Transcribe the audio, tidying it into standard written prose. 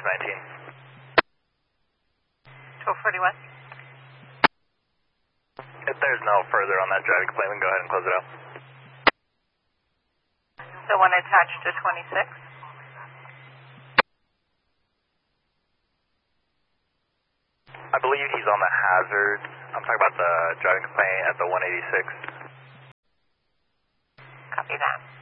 619. 1241. If there's no further on that driving complaint, we can go ahead and close it out. The one attached to 26. I believe he's on the hazard. I'm talking about the driving complaint at the 186. Copy that.